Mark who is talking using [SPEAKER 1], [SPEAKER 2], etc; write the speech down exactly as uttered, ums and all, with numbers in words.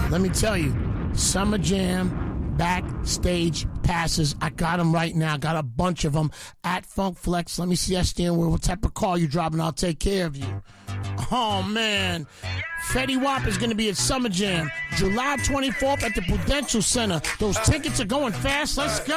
[SPEAKER 1] let me tell you, Summer Jam backstage passes. I got them right now. Got a bunch of them at Funk Flex. Let me see that steering wheel. What type of car you driving? I'll take care of you. Oh, man. Fetty Wap is going to be at Summer Jam July twenty-fourth at the Prudential Center. Those tickets are going fast. Let's go.